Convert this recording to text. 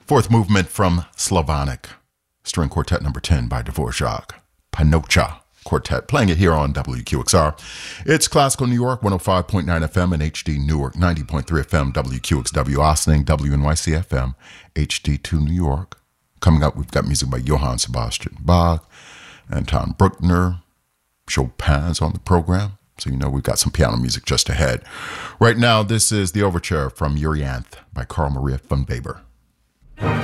Fourth movement from Slavonic, string quartet number 10 by Dvorak, Panocha Quartet, playing it here on WQXR. It's Classical New York, 105.9 FM and HD Newark, 90.3 FM, WQXW Ossining, WNYC FM, HD2 New York. Coming up, we've got music by Johann Sebastian Bach, Anton Bruckner, Chopin's on the program. So you know we've got some piano music just ahead. Right now, this is the overture from Euryanthe by Carl Maria von Weber.